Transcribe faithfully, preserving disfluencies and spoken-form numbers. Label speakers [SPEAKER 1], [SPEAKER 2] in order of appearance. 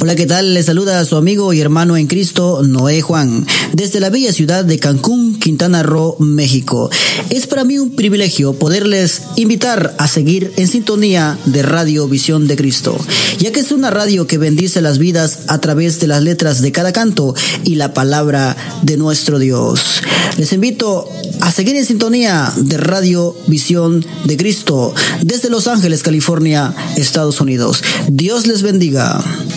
[SPEAKER 1] Hola, ¿qué tal? Les saluda a su amigo y hermano en Cristo, Noé Juan, desde la bella ciudad de Cancún, Quintana Roo, México. Es para mí un privilegio poderles invitar a seguir en sintonía de Radio Visión de Cristo, ya que es una radio que bendice las vidas a través de las letras de cada canto y la palabra de nuestro Dios. Les invito a seguir en sintonía de Radio Visión de Cristo desde Los Ángeles, California, Estados Unidos. Dios les bendiga.